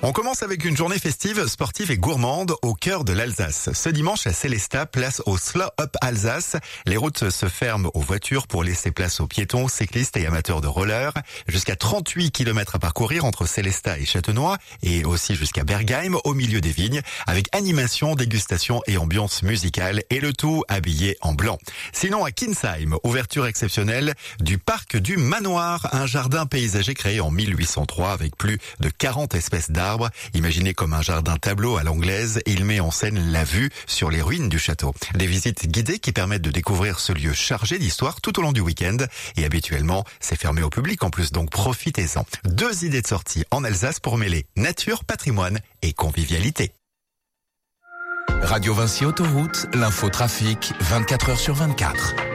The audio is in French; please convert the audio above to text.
On commence avec une journée festive, sportive et gourmande au cœur de l'Alsace. Ce dimanche à Sélestat, place au Slow Up Alsace. Les routes se ferment aux voitures pour laisser place aux piétons, cyclistes et amateurs de roller. Jusqu'à 38 km à parcourir entre Sélestat et Châtenois et aussi jusqu'à Bergheim au milieu des vignes avec animation, dégustation et ambiance musicale et le tout habillé en blanc. Sinon à Kinsheim, ouverture exceptionnelle du parc du Manoir, un jardin paysager créé en 1803 avec plus de 40 espèces d'arbres. Imaginé comme un jardin tableau à l'anglaise, il met en scène la vue sur les ruines du château. Des visites guidées qui permettent de découvrir ce lieu chargé d'histoire tout au long du week-end. Et habituellement, c'est fermé au public en plus, donc profitez-en. 2 idées de sortie en Alsace pour mêler nature, patrimoine et convivialité. Radio Vinci Autoroute, l'info trafic, 24h sur 24.